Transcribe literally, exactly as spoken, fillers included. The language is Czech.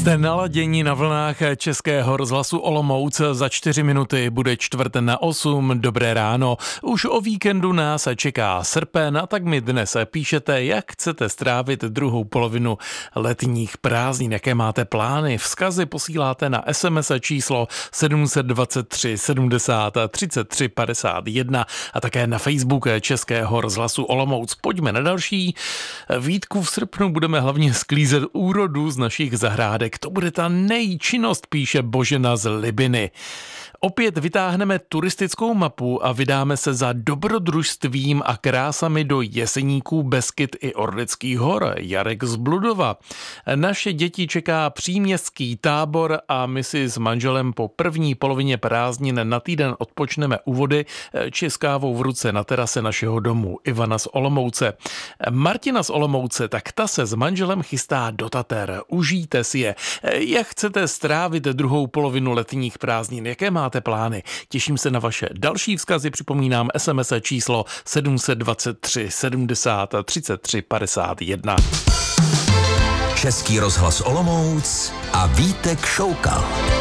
Jste naladění na vlnách Českého rozhlasu Olomouc. Za čtyři minuty bude čtvrt na osm. Dobré ráno. Už o víkendu nás čeká srpen, a tak mi dnes píšete, jak chcete strávit druhou polovinu letních prázdnin, jaké máte plány. Vzkazy posíláte na es em es číslo sedm dva tři sedmdesát třicet tři padesát jedna a také na Facebook Českého rozhlasu Olomouc. Pojďme na další. Vítku, v srpnu budeme hlavně sklízet úrodu z našich zahrádek. To bude ta nejčinnost, píše Božena z Libiny. Opět vytáhneme turistickou mapu a vydáme se za dobrodružstvím a krásami do Jeseníků, Beskyd i Orlických hor. Jarek z Bludova. Naše děti čeká příměstský tábor a my si s manželem po první polovině prázdnin na týden odpočneme u vody či s kávou v ruce na terase našeho domu. Ivana z Olomouce. Martina z Olomouce, tak ta se s manželem chystá do Tater. Užijte si je. Jak chcete strávit druhou polovinu letních prázdnin? Jaké máte plány? Těším se na vaše další vzkazy. Připomínám es em es číslo sedm dva tři sedmdesát třicet tři padesát jedna. Český rozhlas Olomouc a Vítek Šoukal.